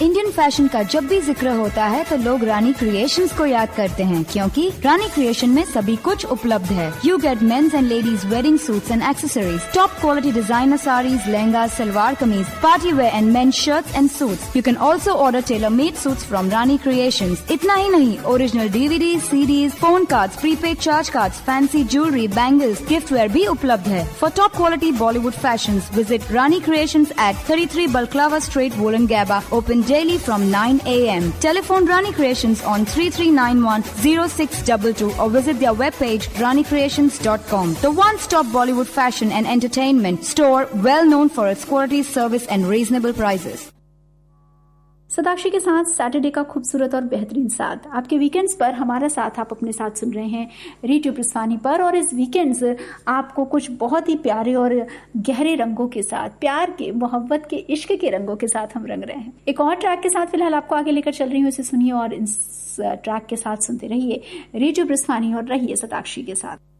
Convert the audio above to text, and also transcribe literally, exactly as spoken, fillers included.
Indian fashion का जब भी जिक्र होता है तो लोग रानी क्रिएशंस को याद करते हैं, क्योंकि रानी क्रिएशन में सभी कुछ उपलब्ध है। You get mains and ladies wedding suits and accessories, top quality designer saris, lehenga, salwar kameez, party wear and mains shirts and suits. You can also order tailor made suits from Rani creations. इतना ही नहीं, original DVD, CDs, phone cards, prepaid charge cards, fancy jewellery, bangles, gift where भी उपलब्ध है। For top quality Bollywood fashions, visit Rani creations eight thirty-three Balclava Street, Wollongabba, open daily from nine a m Telephone Rani Creations on three three nine one zero six two two or visit their webpage rani creations dot com. The one-stop Bollywood fashion and entertainment store, well known for its quality, service and reasonable prices. सदाक्षी के साथ Saturday का खूबसूरत और बेहतरीन साथ, आपके weekends पर हमारा साथ आप अपने साथ सुन रहे हैं रेडियो प्रस्थानी पर। और इस वीकेंड्स आपको कुछ बहुत ही प्यारे और गहरे रंगों के साथ, प्यार के, मोहब्बत के, इश्क के रंगों के साथ हम रंग रहे हैं। एक और ट्रैक के साथ फिलहाल आपको आगे लेकर चल रही हूँ, इसे सुनिए और इस ट्रैक के साथ सुनते रहिए रेडियो प्रस्थानी और रहिए सदाक्षी के साथ।